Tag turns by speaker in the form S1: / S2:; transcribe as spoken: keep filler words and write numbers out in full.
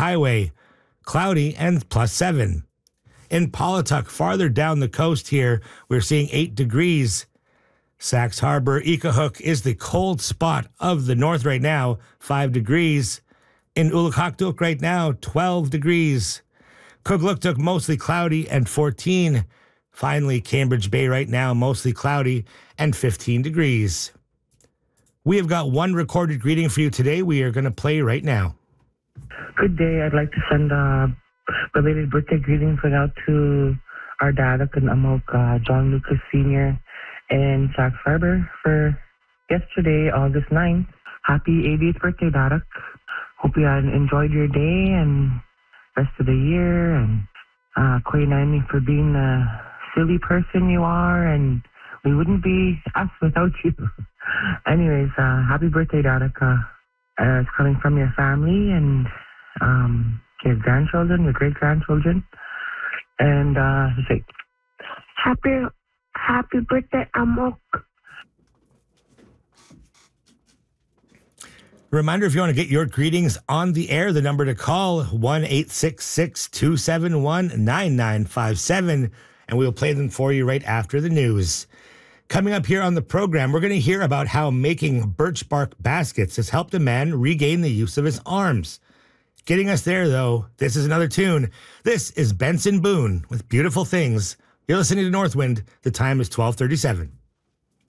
S1: Highway, cloudy and plus seven. In Polituck, farther down the coast here, we're seeing eight degrees. Sax Harbor, Ikahook is the cold spot of the north right now, five degrees. In Ulukaktuk right now, twelve degrees. Kugluktuk, mostly cloudy and fourteen. Finally, Cambridge Bay right now, mostly cloudy and fifteen degrees. We have got one recorded greeting for you today. We are going to play right now.
S2: Good day. I'd like to send uh, belated birthday greetings going out to our dad and Amok, uh, John Lucas Senior in Sax Harbor for yesterday, August ninth. Happy eightieth birthday, Dadak. Hope you had enjoyed your day and rest of the year. And uh, Kuya Naini for being the silly person you are, and we wouldn't be us without you. Anyways, uh, happy birthday, Dadak. Uh, uh, it's coming from your family and um, your grandchildren, your great-grandchildren. And uh, say,
S3: Happy, happy birthday, Amok.
S1: Reminder, if you want to get your greetings on the air, the number to call, one eight six six, two seven one, nine nine five seven, and we'll play them for you right after the news. Coming up here on the program, we're going to hear about how making birch bark baskets has helped a man regain the use of his arms. Getting us there, though, this is another tune. This is Benson Boone with Beautiful Things. You're listening to Northwind. The time is twelve thirty-seven.